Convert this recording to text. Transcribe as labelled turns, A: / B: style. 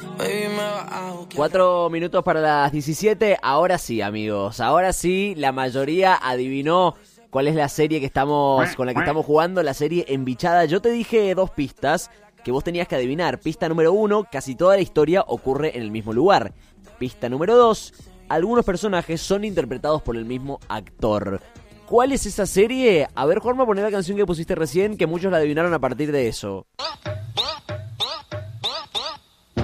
A: Baby, me va a buscar.
B: 4 minutos para las 17. Ahora sí, amigos. Ahora sí, la mayoría adivinó cuál es la serie con la que estamos jugando, la serie Embichada. Yo te dije 2 pistas que vos tenías que adivinar. Pista número 1, casi toda la historia ocurre en el mismo lugar. Pista número 2, algunos personajes son interpretados por el mismo actor. ¿Cuál es esa serie? A ver, Juanma, poné la canción que pusiste recién, que muchos la adivinaron a partir de eso.